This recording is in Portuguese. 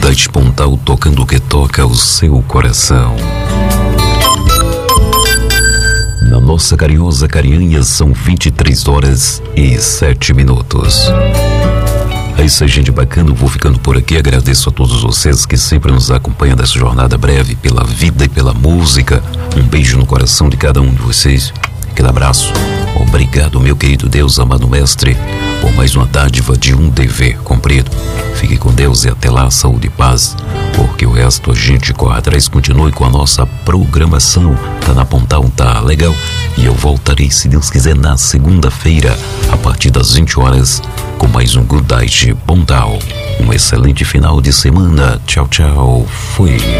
Night Pontal, tocando o que toca o seu coração. Na nossa carinhosa Carianha são 23h07. É isso aí, gente bacana. Eu vou ficando por aqui. Agradeço a todos vocês que sempre nos acompanham nessa jornada breve pela vida e pela música. Um beijo no coração de cada um de vocês. Aquele abraço. Obrigado, meu querido Deus, amado mestre, por mais uma dádiva de um dever cumprido. Fique com Deus e até lá, saúde e paz, porque o resto a gente corre atrás. Continue com a nossa programação. Tá na Pontal, tá legal? E eu voltarei, se Deus quiser, na segunda-feira, a partir das 20 horas, com mais um Good Night Pontal. Um excelente final de semana. Tchau, tchau. Fui.